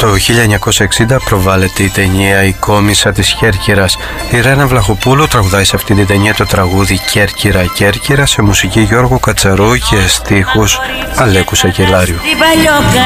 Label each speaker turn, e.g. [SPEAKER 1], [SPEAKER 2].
[SPEAKER 1] Το 1960 προβάλλεται η ταινία «Η Κόμισσα της Κέρκυρας». Η Ρένα Βλαχοπούλου τραγουδάει σε αυτή την ταινία το τραγούδι «Κέρκυρα, Κέρκυρα» σε μουσική Γιώργου Κατσαρού και στίχους Αλέκου Σακελάριου.